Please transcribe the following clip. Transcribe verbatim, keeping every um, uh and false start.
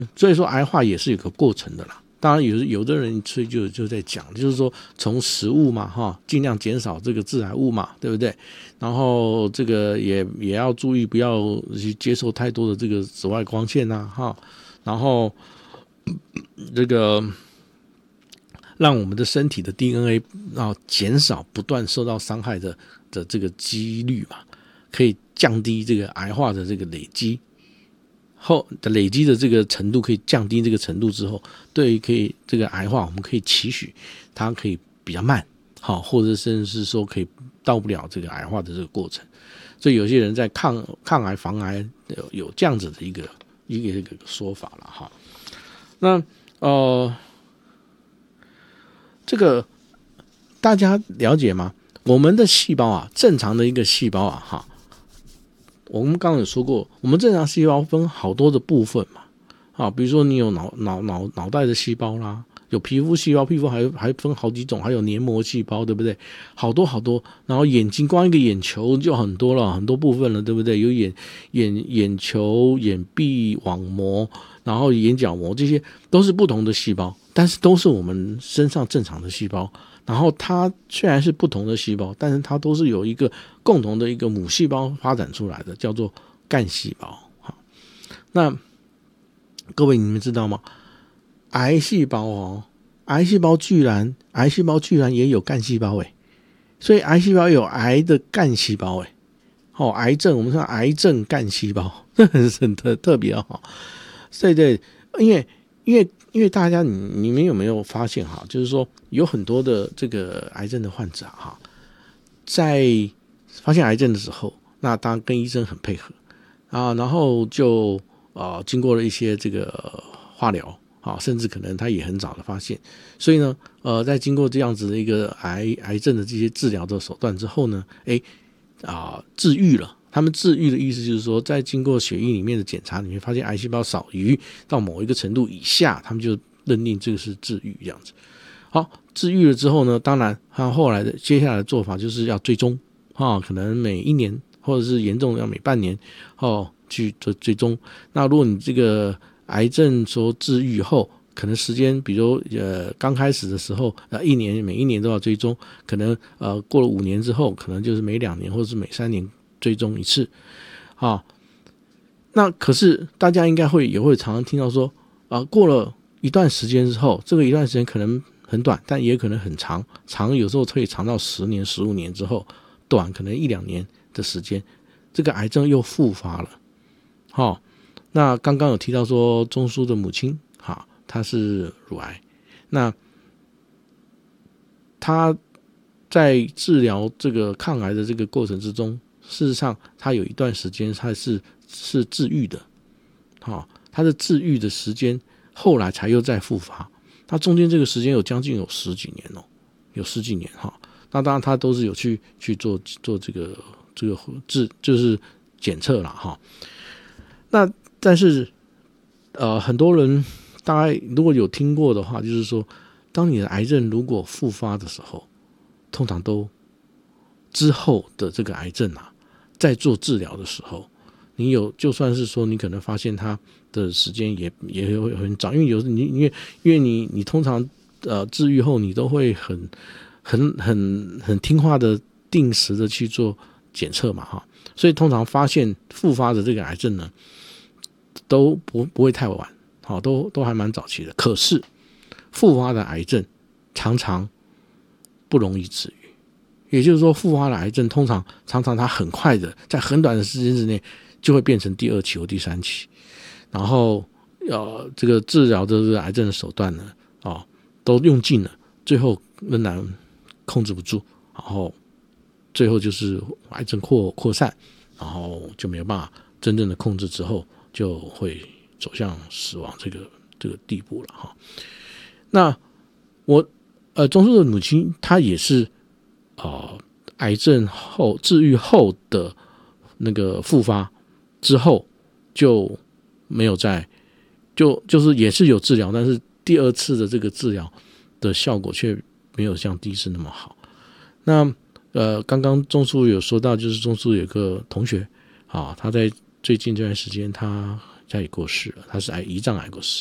所以说癌化也是有个过程的啦。当然有有的人所以就就在讲，就是说从食物嘛哈，尽量减少这个致癌物嘛，对不对？然后这个也也要注意不要去接受太多的这个紫外光线呐哈，然后这个让我们的身体的 D N A 啊减少不断受到伤害的的这个几率嘛，可以降低这个癌化的这个累积。后的累积的这个程度可以降低这个程度之后，对于可以这个癌化，我们可以期许它可以比较慢，好，或者甚至是说可以到不了这个癌化的这个过程。所以有些人在抗抗癌防癌有有这样子的一个一个一个说法了哈。那呃，这个大家了解吗？我们的细胞啊，正常的一个细胞啊，哈。我们刚刚有说过，我们正常细胞分好多的部分嘛，啊，比如说你有脑脑脑脑袋的细胞啦，有皮肤细胞，皮肤还还分好几种，还有黏膜细胞，对不对？好多好多，然后眼睛光一个眼球就很多了，很多部分了，对不对？有眼眼眼球、眼壁、网膜，然后眼角膜，这些都是不同的细胞，但是都是我们身上正常的细胞。然后它虽然是不同的细胞，但是它都是有一个共同的一个母细胞发展出来的，叫做干细胞。好，那各位你们知道吗？癌细胞哦，癌细胞居然癌细胞居然也有干细胞诶，所以癌细胞有癌的干细胞诶。哦，癌症我们说癌症干细胞，这很很特特别哦。对对，因为因为。因为大家你你们有没有发现哈，就是说有很多的这个癌症的患者哈，在发现癌症的时候，那当然跟医生很配合啊，然后就呃经过了一些这个化疗啊，甚至可能他也很早的发现，所以呢呃在经过这样子的一个癌癌症的这些治疗的手段之后呢，哎啊治愈了。他们治愈的意思就是说，在经过血液里面的检查，你会发现癌细胞少于到某一个程度以下，他们就认定这个是治愈这样子。好，治愈了之后呢，当然他后来的接下来的做法就是要追踪啊，可能每一年或者是严重要每半年哦去做追踪。那如果你这个癌症说治愈后，可能时间，比如呃刚开始的时候，呃一年每一年都要追踪，可能呃过了五年之后，可能就是每两年或者是每三年追踪一次，啊，那可是大家应该会也会常常听到说，啊，过了一段时间之后，这个一段时间可能很短，但也可能很长，长有时候可以长到十年、十五年之后，短可能一两年的时间，这个癌症又复发了，好、哦，那刚刚有提到说钟叔的母亲，哈，她是乳癌，那她在治疗这个抗癌的这个过程之中。事实上，他有一段时间他是是治愈的，好、哦，他的治愈的时间后来才又再复发，他中间这个时间有将近有十几年哦，有十几年哈、哦。那当然他都是有去去做做这个这个治就是检测了哈、哦。那但是呃很多人大概如果有听过的话，就是说，当你的癌症如果复发的时候，通常都之后的这个癌症啊。在做治疗的时候，你有就算是说你可能发现它的时间也也会很早，因为有时你因为因为你你通常呃治愈后你都会很很很很听话的定时的去做检测嘛哈，所以通常发现复发的这个癌症呢都不不会太晚，好都都还蛮早期的。可是复发的癌症常常不容易治愈。也就是说，复发的癌症通常常常它很快的，在很短的时间之内就会变成第二期或第三期，然后呃，这个治疗的这个癌症的手段呢，哦，都用尽了，最后仍然控制不住，然后最后就是癌症扩扩散，然后就没有办法真正的控制之后，就会走向死亡这个这个地步了哈。那我呃，钟叔的母亲她也是。呃，癌症后治愈后的那个复发之后就没有再就就是也是有治疗，但是第二次的这个治疗的效果却没有像第一次那么好。那呃，刚刚钟叔有说到，就是钟叔有个同学啊，他在最近这段时间他他也过世了，他是癌胰脏癌过世。